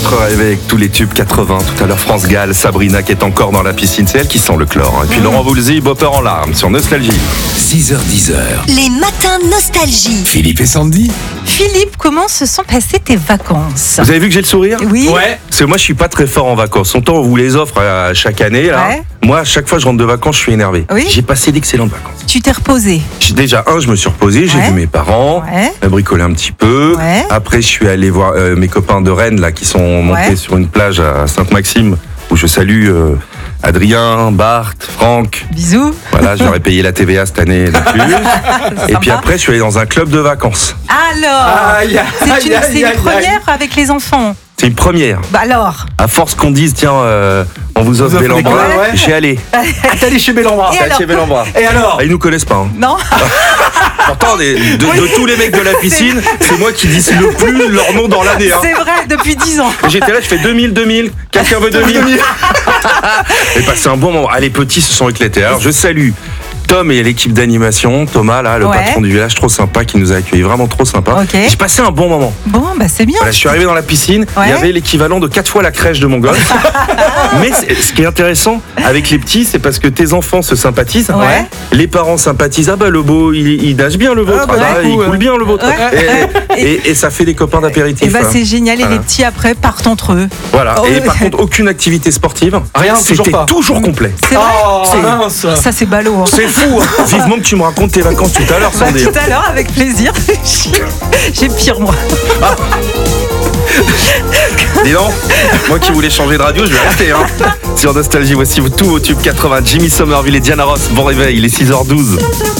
votre réveil avec tous les tubes 80. Tout à l'heure, France Gall, Sabrina qui est encore dans la piscine. C'est elle qui sent le chlore. Et puis Laurent Voulzy, Bopper en larmes sur Nostalgie. 6h10. Les matins nostalgie. Philippe et Sandy. Philippe, comment se sont passées tes vacances? Vous avez vu que j'ai le sourire? Oui. Ouais. Parce que moi, je suis pas très fort en vacances. Autant on vous les offre chaque année. Là. Ouais. Moi, à chaque fois que je rentre de vacances, je suis énervé. Oui. J'ai passé d'excellentes vacances. Tu t'es reposé? Déjà, je me suis reposé, j'ai Ouais. vu mes parents, Ouais. bricoler un petit peu. Ouais. Après, je suis allé voir mes copains de Rennes là, qui sont montés Ouais. sur une plage à Sainte-Maxime, où je salue Adrien, Bart, Franck. Bisous. Voilà, j'aurais payé la TVA cette année de plus. Et puis Sympa. après, je suis allé dans un club de vacances. Alors, Aïe, c'est aïe, une, aïe, c'est une aïe, première avec les enfants. C'est une première. Bah alors. À force qu'on dise, tiens, on vous offre offre Bellambra, des cadeaux, ouais. j'y allé. T'es allé chez Bellambra. Et T'as alors chez Bellambra. Et alors Ah, ils nous connaissent pas. Hein. Non. Pourtant, de tous les mecs de la piscine, c'est moi qui dis le plus leur nom dans l'année. Hein. C'est vrai, depuis 10 ans. Et j'étais là, je fais 2000, quelqu'un veut 2000. J'ai passé un bon moment. Ah, les petits se sont éclatés. Alors, je salue Tom et l'équipe d'animation, Thomas, là, le Ouais. patron du village, trop sympa, qui nous a accueillis, vraiment trop sympa. Ok. J'ai passé un bon moment. Bon, bah c'est bien. Voilà, je suis arrivé dans la piscine, Ouais. il y avait l'équivalent de 4 fois la crèche de mon gosse. Mais ce qui est intéressant avec les petits, c'est parce que tes enfants se sympathisent, Ouais. les parents sympathisent. Ah bah le beau, il nage bien le vôtre, Ah bah, ah bah, du coup, il coule bien le vôtre. Ouais. Et ça fait des copains d'apéritif. Et bah hein. c'est génial. Et Voilà. les petits après partent entre eux. Voilà. Oh, Et ouais. par contre, aucune activité sportive. Rien, toujours C'était pas. toujours complet. C'est vrai. Oh, C'est- mince. Ça c'est ballot. Hein. C'est fou. Hein. Vivement que tu me racontes tes vacances tout à l'heure, Bah, Sandy. tout à l'heure, avec plaisir. J'ai pire moi. Dis donc, moi qui voulais changer de radio, je vais rester. Hein. Sur Nostalgie, voici tous vos tubes 80. Jimmy Somerville et Diana Ross. Bon réveil, il est 6h12.